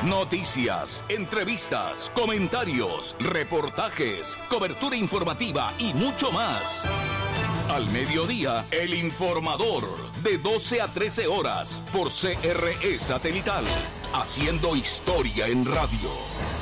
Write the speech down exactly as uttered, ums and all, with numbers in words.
Noticias, entrevistas, comentarios, reportajes, cobertura informativa y mucho más. Al mediodía, El Informador, de doce a trece horas, por C R E Satelital, haciendo historia en radio.